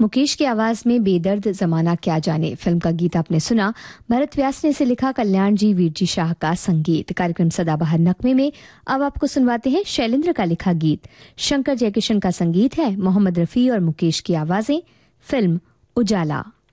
मुकेश की आवाज में बेदर्द जमाना क्या जाने फिल्म का गीत आपने सुना। भरत व्यास ने इसे लिखा, कल्याण जी वीर जी शाह का संगीत। कार्यक्रम सदाबहार नगमे में अब आपको सुनवाते हैं शैलेंद्र का लिखा गीत। शंकर जयकिशन का संगीत है, मोहम्मद रफी और मुकेश की आवाजें। फिल्म उजाला।